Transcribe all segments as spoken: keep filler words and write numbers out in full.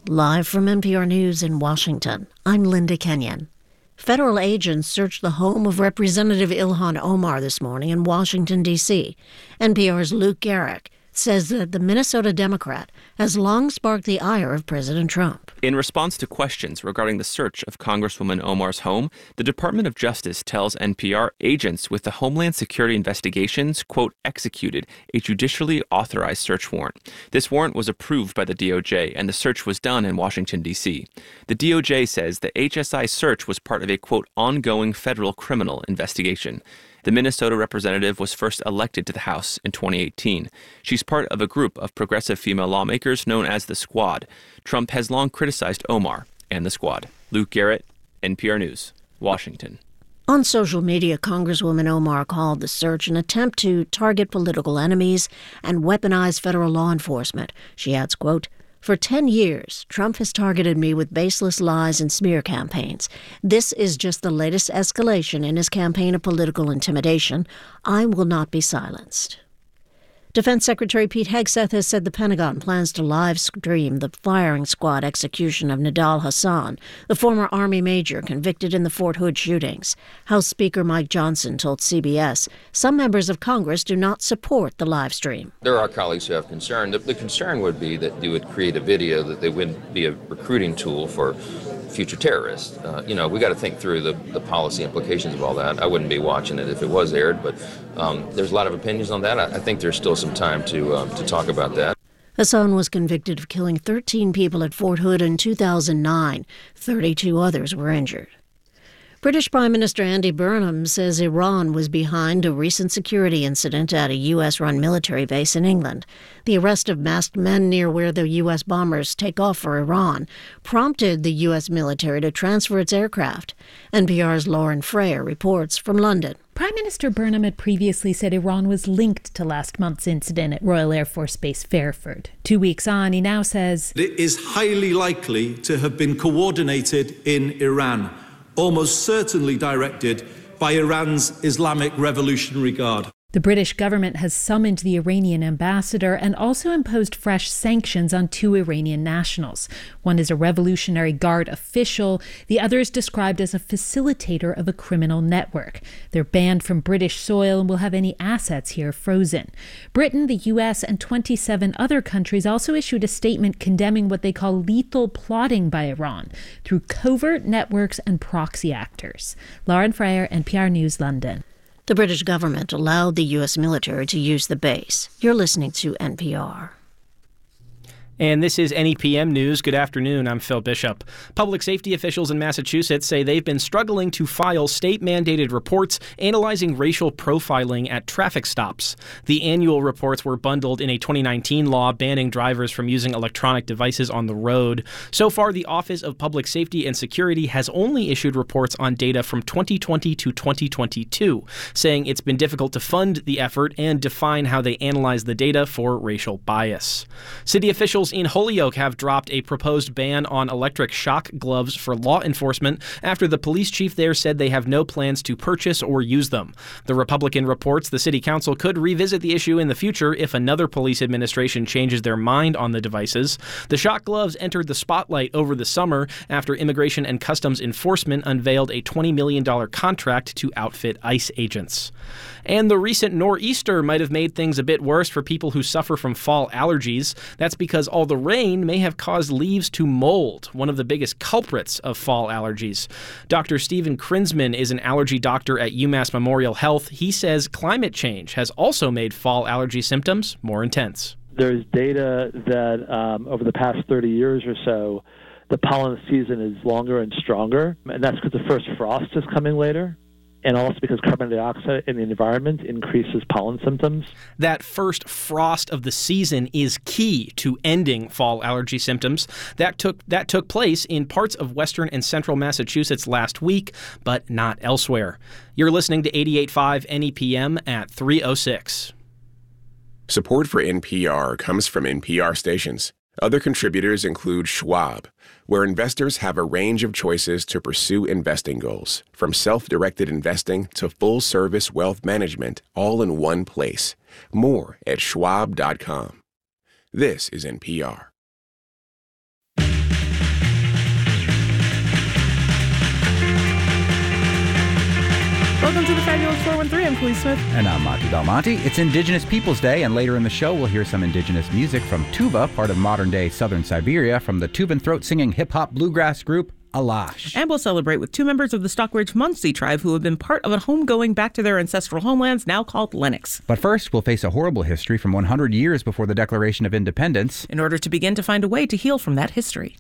Live from N P R News in Washington, I'm Linda Kenyon. Federal agents searched the home of Representative Ilhan Omar this morning in Washington, D C N P R's Luke Garrick says that the Minnesota Democrat has long sparked the ire of President Trump. In response to questions regarding the search of Congresswoman Omar's home, the Department of Justice tells N P R agents with the Homeland Security Investigations, quote, executed a judicially authorized search warrant. This warrant was approved by the D O J, and the search was done in Washington, D C The D O J says the H S I search was part of a, quote, ongoing federal criminal investigation. The Minnesota representative was first elected to the House in twenty eighteen. She's part of a group of progressive female lawmakers known as the Squad. Trump has long criticized Omar and the Squad. Luke Garrett, N P R News, Washington. On social media, Congresswoman Omar called the search an attempt to target political enemies and weaponize federal law enforcement. She adds, quote, "For ten years, Trump has targeted me with baseless lies and smear campaigns. This is just the latest escalation in his campaign of political intimidation. I will not be silenced." Defense Secretary Pete Hegseth has said the Pentagon plans to live stream the firing squad execution of Nidal Hasan, the former Army major convicted in the Fort Hood shootings. House Speaker Mike Johnson told C B S some members of Congress do not support the live stream. There are colleagues who have concern. The, the concern would be that you would create a video that they would be a recruiting tool for future terrorists. Uh, you know, we got to think through the, the policy implications of all that. I wouldn't be watching it if it was aired, but um, there's a lot of opinions on that. I, I think there's still some time to um, to talk about that. Hassan was convicted of killing thirteen people at Fort Hood in two thousand nine. thirty-two others were injured. British Prime Minister Andy Burnham says Iran was behind a recent security incident at a U S-run military base in England. The arrest of masked men near where the U S bombers take off for Iran prompted the U S military to transfer its aircraft. N P R's Lauren Frayer reports from London. Prime Minister Burnham had previously said Iran was linked to last month's incident at Royal Air Force Base Fairford. Two weeks on, he now says it is highly likely to have been coordinated in Iran, almost certainly directed by Iran's Islamic Revolutionary Guard. The British government has summoned the Iranian ambassador and also imposed fresh sanctions on two Iranian nationals. One is a Revolutionary Guard official. The other is described as a facilitator of a criminal network. They're banned from British soil and will have any assets here frozen. Britain, the U S, and twenty-seven other countries also issued a statement condemning what they call lethal plotting by Iran through covert networks and proxy actors. Lauren Frayer, N P R News, London. The British government allowed the U S military to use the base. You're listening to N P R. And this is N E P M News. Good afternoon. I'm Phil Bishop. Public safety officials in Massachusetts say they've been struggling to file state-mandated reports analyzing racial profiling at traffic stops. The annual reports were bundled in a twenty nineteen law banning drivers from using electronic devices on the road. So far, the Office of Public Safety and Security has only issued reports on data from twenty twenty to twenty twenty-two, saying it's been difficult to fund the effort and define how they analyze the data for racial bias. City officials in Holyoke have dropped a proposed ban on electric shock gloves for law enforcement after the police chief there said they have no plans to purchase or use them. The Republican reports the city council could revisit the issue in the future if another police administration changes their mind on the devices. The shock gloves entered the spotlight over the summer after Immigration and Customs Enforcement unveiled a twenty million dollars contract to outfit ICE agents. And the recent nor'easter might have made things a bit worse for people who suffer from fall allergies. That's because all the rain may have caused leaves to mold, one of the biggest culprits of fall allergies. Doctor Stephen Krinsman is an allergy doctor at UMass Memorial Health. He says climate change has also made fall allergy symptoms more intense. There's data that um, over the past thirty years or so, the pollen season is longer and stronger, and that's because the first frost is coming later. And also because carbon dioxide in the environment increases pollen symptoms. That first frost of the season is key to ending fall allergy symptoms. That took that took place in parts of western and central Massachusetts last week, but not elsewhere. You're listening to eighty-eight point five N E P M at three oh six. Support for N P R comes from N P R stations. Other contributors include Schwab, where investors have a range of choices to pursue investing goals, from self-directed investing to full-service wealth management, all in one place. More at schwab dot com. This is N P R. Welcome to the Fabulous four one three. I'm Police Smith. And I'm Monty Belmonte. It's Indigenous Peoples Day, and later in the show, we'll hear some indigenous music from Tuva, part of modern-day southern Siberia, from the Tuvan throat-singing hip-hop bluegrass group Alash. And we'll celebrate with two members of the Stockbridge Munsee tribe who have been part of a home going back to their ancestral homelands, now called Lennox. But first, we'll face a horrible history from one hundred years before the Declaration of Independence, in order to begin to find a way to heal from that history.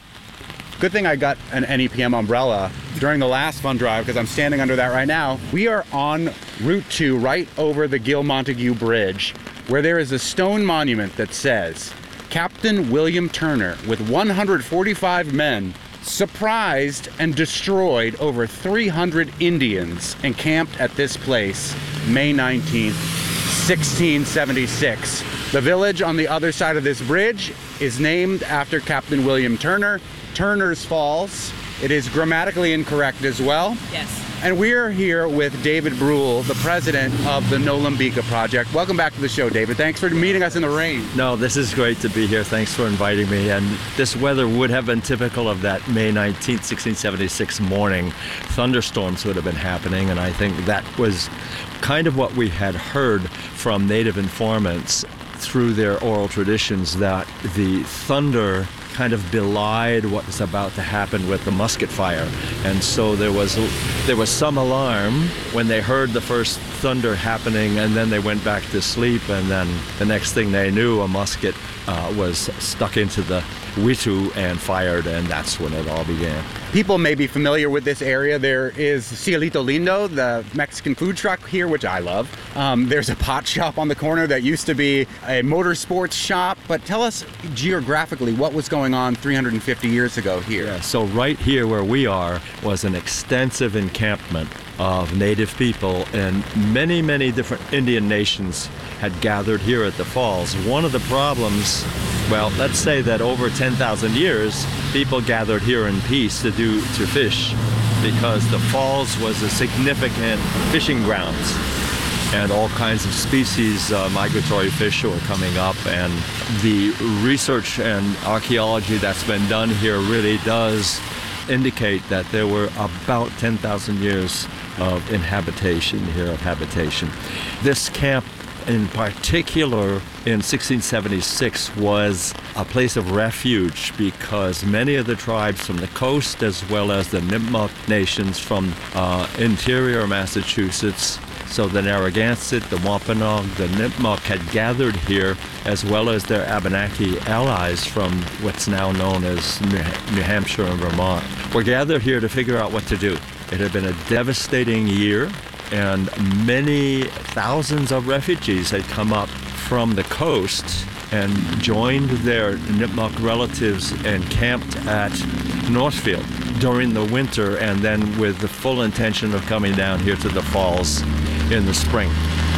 Good thing I got an N E P M umbrella during the last fund drive, because I'm standing under that right now. We are on Route two, right over the Gil Montague Bridge, where there is a stone monument that says, Captain William Turner, with one hundred forty-five men, surprised and destroyed over three hundred Indians encamped at this place, May nineteenth, sixteen seventy-six. The village on the other side of this bridge is named after Captain William Turner, Turner's Falls. It is grammatically incorrect as well. Yes. And we're here with David Brule, the president of the Nolumbika Project. Welcome back to the show, David. Thanks for meeting us in the rain. No, this is great to be here. Thanks for inviting me. And this weather would have been typical of that May nineteenth, sixteen seventy-six morning. Thunderstorms would have been happening, and I think that was kind of what we had heard from Native informants through their oral traditions, that the thunder kind of belied what was about to happen with the musket fire. And so there was there was some alarm when they heard the first thunder happening, and then they went back to sleep, and then the next thing they knew, a musket uh, was stuck into the Witu and fired, and that's when it all began. People may be familiar with this area. There is Cielito Lindo, the Mexican food truck here, which I love. Um, there's a pot shop on the corner that used to be a motorsports shop. But tell us geographically what was going on three hundred fifty years ago here. Yeah, so right here where we are was an extensive encampment of Native people, and many, many different Indian nations had gathered here at the falls. One of the problems, well, let's say that over ten thousand years, people gathered here in peace to do to fish, because the falls was a significant fishing grounds, and all kinds of species, uh, migratory fish were coming up, and the research and archaeology that's been done here really does indicate that there were about ten thousand years of inhabitation here, of habitation. This camp in particular in sixteen seventy-six was a place of refuge, because many of the tribes from the coast, as well as the Nipmuc nations from uh, interior Massachusetts, so the Narragansett, the Wampanoag, the Nipmuc had gathered here, as well as their Abenaki allies from what's now known as New Hampshire and Vermont, were gathered here to figure out what to do. It had been a devastating year, and many thousands of refugees had come up from the coast and joined their Nipmuc relatives and camped at Northfield during the winter, and then with the full intention of coming down here to the falls in the spring.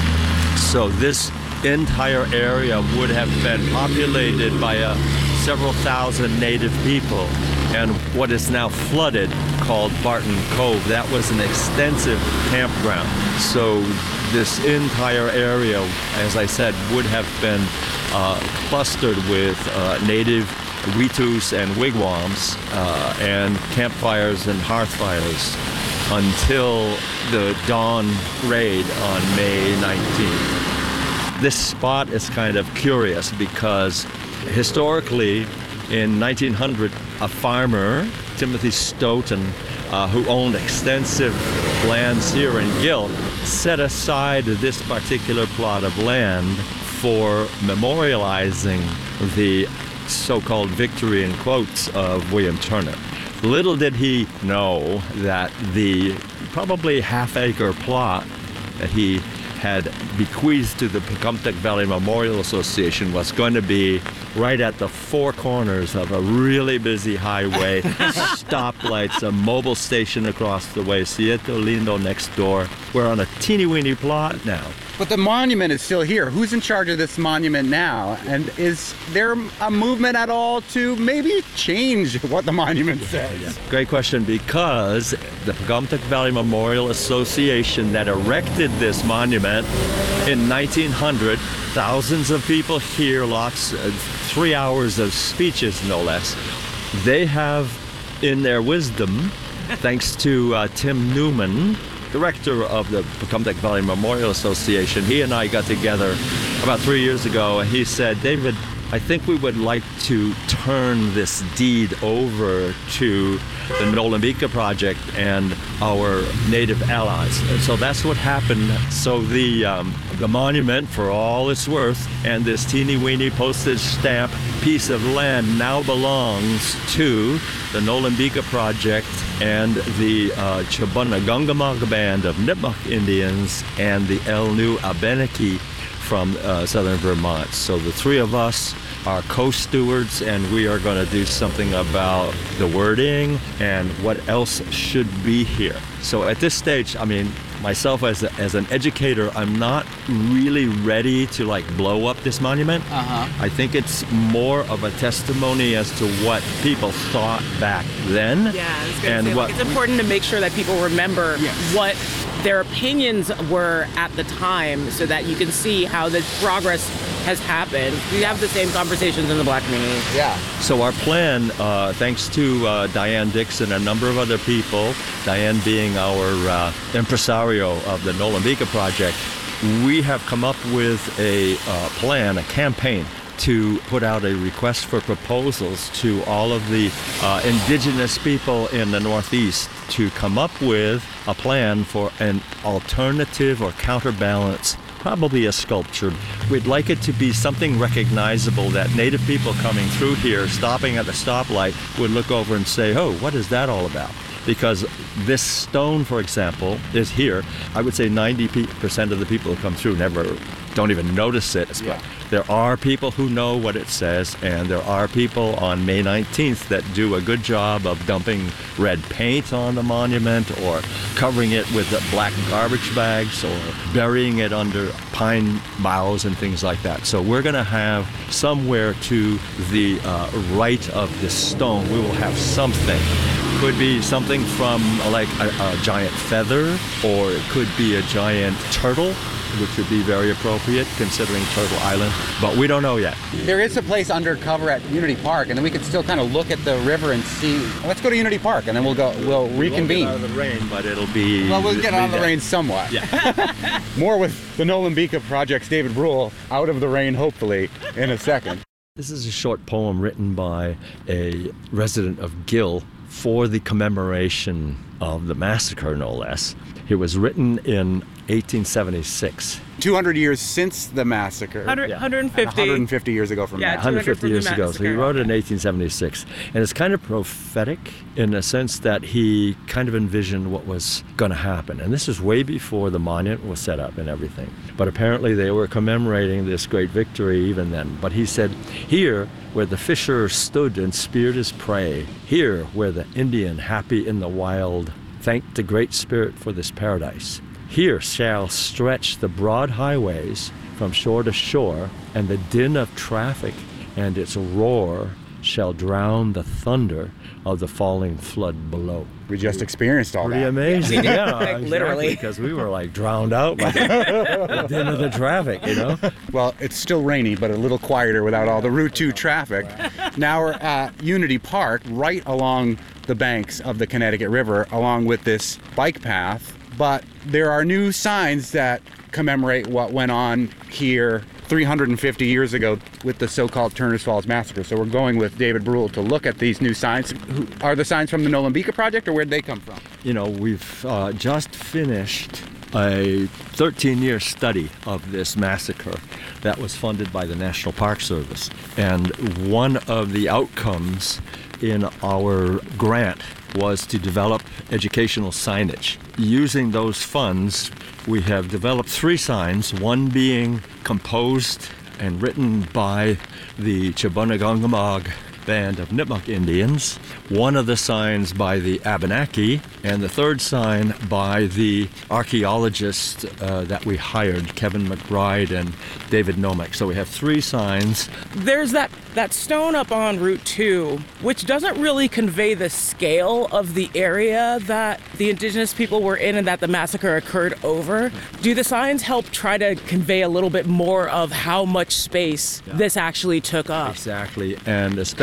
So this entire area would have been populated by a several thousand native people, and what is now flooded, called Barton Cove, that was an extensive campground. So this entire area, as I said, would have been uh, clustered with uh, native Witus and wigwams uh, and campfires and hearth fires until the dawn raid on May nineteenth. This spot is kind of curious because historically in nineteen hundred, a farmer, Timothy Stoughton, uh, who owned extensive lands here in Gil, set aside this particular plot of land for memorializing the so-called victory, in quotes, of William Turner. Little did he know that the probably half-acre plot that he had bequeathed to the Pecumtuck Valley Memorial Association was going to be right at the four corners of a really busy highway, stoplights, a mobile station across the way, Cielito Lindo next door. We're on a teeny-weeny plot now. But the monument is still here. Who's in charge of this monument now? And is there a movement at all to maybe change what the monument says? Yeah, great question, because the Pecumtuck Valley Memorial Association that erected this monument in nineteen hundred, thousands of people here, lots, uh, three hours of speeches, no less. They have, in their wisdom, thanks to uh, Tim Newman, director of the Pecumtuck Valley Memorial Association, he and I got together about three years ago, and he said, David, I think we would like to turn this deed over to the Nolembika Project and our Native allies. And so that's what happened. So the um, the monument, for all it's worth, and this teeny-weeny postage stamp piece of land now belongs to the Nolembika Project and the uh, Chibunagungamaga Band of Nipmuc Indians and the Elnu Abenaki from uh, southern Vermont. So the three of us are co-stewards, and we are going to do something about the wording and what else should be here. So at this stage, I mean, myself as a, as an educator, I'm not really ready to like blow up this monument. Uh-huh. I think it's more of a testimony as to what people thought back then. Yeah, I was gonna and say, what like, it's important to make sure that people remember Yes. what their opinions were at the time, so that you can see how the progress has happened. We have the same conversations in the Black community. Yeah. So our plan, uh, thanks to uh, Diane Dixon and a number of other people, Diane being our uh, impresario of the Nolembika Project, we have come up with a uh, plan, a campaign, to put out a request for proposals to all of the uh, indigenous people in the Northeast to come up with a plan for an alternative or counterbalance, probably a sculpture. We'd like it to be something recognizable that Native people coming through here, stopping at the stoplight, would look over and say, oh, what is that all about? Because this stone, for example, is here. I would say ninety percent of the people who come through never, don't even notice it. Yeah. There are people who know what it says, and there are people on May nineteenth that do a good job of dumping red paint on the monument or covering it with black garbage bags or burying it under pine boughs and things like that. So we're going to have somewhere to the uh, right of this stone, we will have something. Could be something from uh, like a, a giant feather, or it could be a giant turtle, which would be very appropriate considering Turtle Island, but we don't know yet. There is a place undercover at Unity Park, and then we could still kind of look at the river and see. Let's go to Unity Park, and then we'll go. We'll reconvene. We won't get out of the rain, but it'll be. Well, we'll get out of the midday. rain somewhat. Yeah. More with the Nolembika Project's David Brule out of the rain, hopefully, in a second. This is a short poem written by a resident of Gill for the commemoration of the massacre, no less. It was written in eighteen seventy-six. two hundred years since the massacre. one hundred, Yeah. one hundred fifty. one hundred fifty years ago from Yeah, now. one hundred fifty years from the ago. So he massacre. wrote it in eighteen seventy-six. And it's kind of prophetic in the sense that he kind of envisioned what was going to happen. And this is way before the monument was set up and everything. But apparently they were commemorating this great victory even then. But he said, here where the fisher stood and speared his prey, here where the Indian, happy in the wild, thanked the Great Spirit for this paradise. Here shall stretch the broad highways from shore to shore, and the din of traffic and its roar shall drown the thunder of the falling flood below. We just experienced all Pretty that. amazing. Yeah, Like, exactly, literally. because we were like drowned out by the din of the traffic, you know? Well, it's still rainy, but a little quieter without all the Route two traffic. Now we're at Unity Park, right along the banks of the Connecticut River, along with this bike path. But there are new signs that commemorate what went on here three hundred fifty years ago with the so-called Turner's Falls Massacre. So we're going with David Brule to look at these new signs. Who, are the signs from the Nolembika Project, or where'd they come from? You know, we've uh, just finished a thirteen-year study of this massacre that was funded by the National Park Service. And one of the outcomes in our grant was to develop educational signage. Using those funds, we have developed three signs, one being composed and written by the Chibunagungamaga Band of Nipmuc Indians, one of the signs by the Abenaki, and the third sign by the archaeologists uh, that we hired, Kevin McBride and David Nomek. So we have three signs. There's that, that stone up on Route two, which doesn't really convey the scale of the area that the indigenous people were in and that the massacre occurred over. Do the signs help try to convey a little bit more of how much space Yeah. this actually took up? Exactly, and especially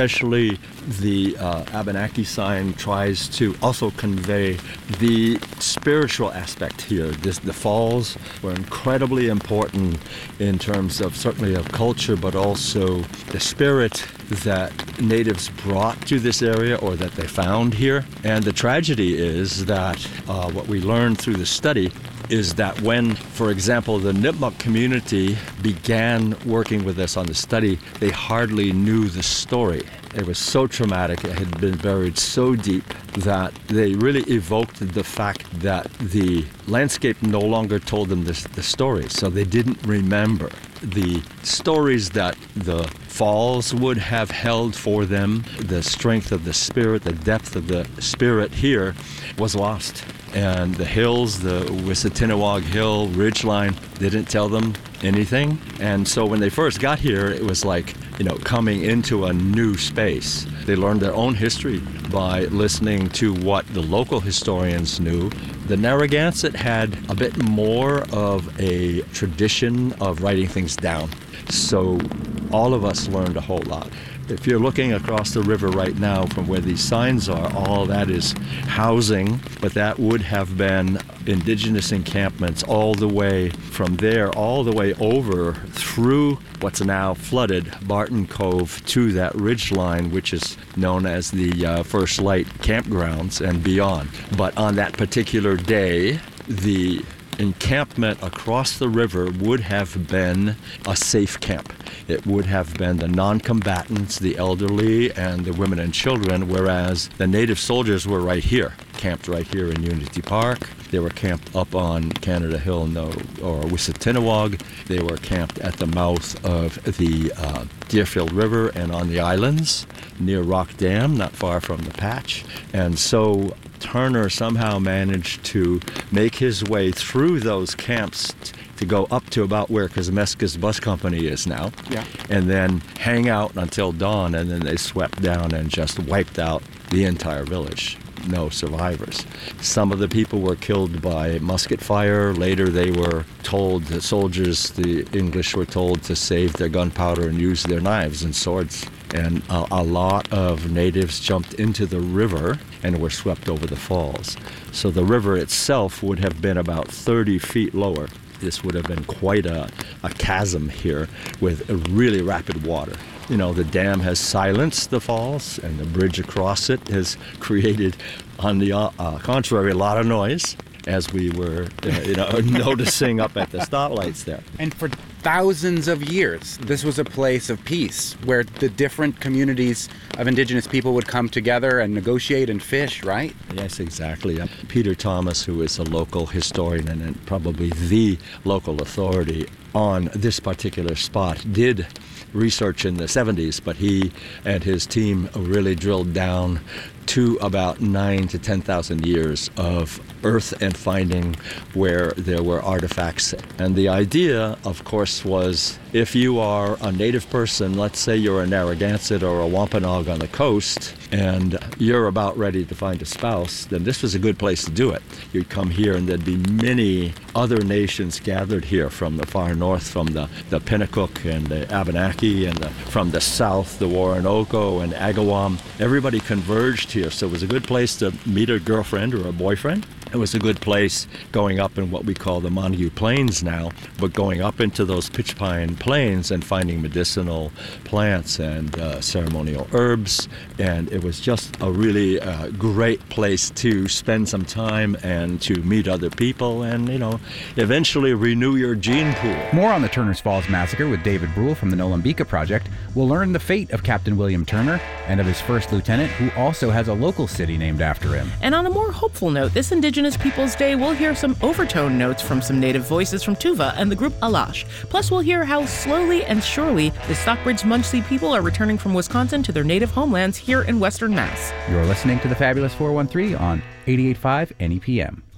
especially the uh, Abenaki sign tries to also convey the spiritual aspect here. This, the falls were incredibly important in terms of certainly of culture, but also the spirit that natives brought to this area or that they found here. And the tragedy is that uh, what we learned through the study is that when, for example, the Nipmuc community began working with us on the study, they hardly knew the story. It was so traumatic, it had been buried so deep that they really evoked the fact that the landscape no longer told them this, the story, so they didn't remember. The stories that the falls would have held for them, the strength of the spirit, the depth of the spirit here was lost. And the hills, the Wissatinawag Hill ridgeline, didn't tell them anything. And so when they first got here, it was like, you know, coming into a new space. They learned their own history by listening to what the local historians knew. The Narragansett had a bit more of a tradition of writing things down. So all of us learned a whole lot. If you're looking across the river right now from where these signs are, all that is housing, but that would have been indigenous encampments all the way from there, all the way over through what's now flooded Barton Cove to that ridge line, which is known as the uh, First Light campgrounds and beyond. But on that particular day, the encampment across the river would have been a safe camp. It would have been the non-combatants, the elderly, and the women and children, whereas the native soldiers were right here, camped right here in Unity Park. They were camped up on Canada Hill no, or Wissatinawag. They were camped at the mouth of the uh, Deerfield River and on the islands near Rock Dam, not far from the patch. And so Turner somehow managed to make his way through those camps t- to go up to about where Kazimeska's bus company is now, yeah. and then hang out until dawn, and then they swept down and just wiped out the entire village. No survivors. Some of the people were killed by musket fire. Later they were told, the soldiers, the English were told to save their gunpowder and use their knives and swords. And a, a lot of natives jumped into the river and were swept over the falls. So the river itself would have been about thirty feet lower. This would have been quite a, a chasm here with a really rapid water. You know, the dam has silenced the falls, and the bridge across it has created, on the uh, uh, contrary, a lot of noise, as we were uh, you know, noticing up at the stoplights there. And for thousands of years, this was a place of peace where the different communities of indigenous people would come together and negotiate and fish, right? Yes, exactly. Uh, Peter Thomas, who is a local historian and, and probably the local authority on this particular spot, did research in the seventies, but he and his team really drilled down to about nine to ten thousand years of earth and finding where there were artifacts. And the idea, of course, was if you are a native person, let's say you're a Narragansett or a Wampanoag on the coast, and you're about ready to find a spouse, then this was a good place to do it. You'd come here and there'd be many other nations gathered here from the far north, from the, the Pinnacook and the Abenaki, and the, from the south, the Warrenoko and Agawam. Everybody converged here, so it was a good place to meet a girlfriend or a boyfriend. It was a good place going up in what we call the Montague Plains now, but going up into those pitch pine plains and finding medicinal plants and uh, ceremonial herbs. And it was just a really uh, great place to spend some time and to meet other people and, you know, eventually renew your gene pool. More on the Turner's Falls Massacre with David Brule from the Nolambika Project. We'll learn the fate of Captain William Turner and of his first lieutenant, who also has a local city named after him. And on a more hopeful note, this Indigenous Peoples Day, we'll hear some overtone notes from some native voices from Tuva and the group Alash. Plus, we'll hear how slowly and surely the Stockbridge-Munsee people are returning from Wisconsin to their native homelands here in Western Mass. You're listening to the Fabulous four one three on eighty-eight point five N E P M.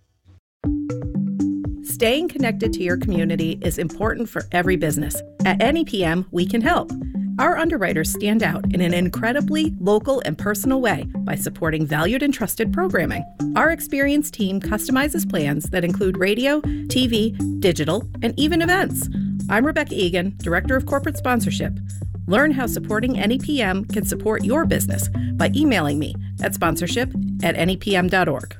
Staying connected to your community is important for every business. At N E P M, we can help. Our underwriters stand out in an incredibly local and personal way by supporting valued and trusted programming. Our experienced team customizes plans that include radio, T V, digital, and even events. I'm Rebecca Egan, Director of Corporate Sponsorship. Learn how supporting N E P M can support your business by emailing me at sponsorship at N E P M dot org.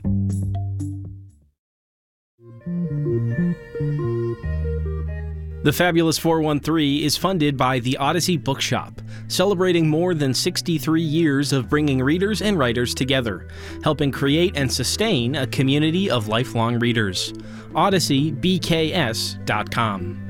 The Fabulous four one three is funded by the Odyssey Bookshop, celebrating more than sixty-three years of bringing readers and writers together, helping create and sustain a community of lifelong readers. Odyssey B K S dot com.